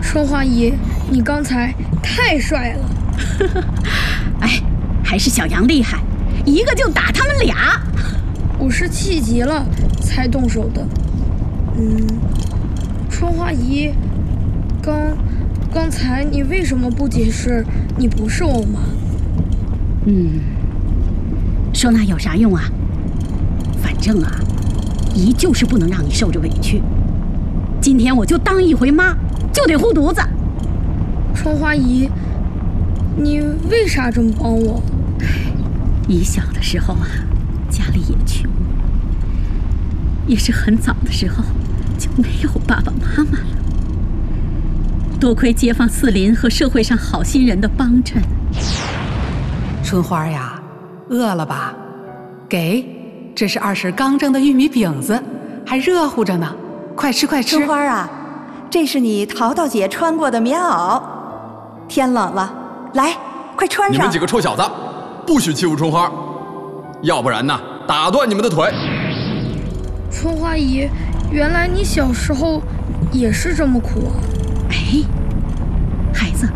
春花姨，你刚才太帅了。 哎，还是小杨厉害，一个就打他们俩。 我是气急了才动手的。春花姨，刚才你为什么不解释你不是我妈？ 说那有啥用啊？反正啊，姨就是不能让你受着委屈。今天我就当一回妈，就得护犊子。 春花姨，你为啥这么帮我？ 姨小的时候啊，家里也穷，也是很早的时候就没有爸爸妈妈了。多亏街坊四邻和社会上好心人的帮衬。 春花呀，饿了吧？给，这是二婶刚蒸的玉米饼子，还热乎着呢，快吃快吃。 春花啊，这是你淘淘姐穿过的棉袄，天冷了，来，快穿上。 你们几个臭小子，不许欺负春花，要不然呢，打断你们的腿。 春花姨，原来你小时候也是这么苦啊。 哎，孩子，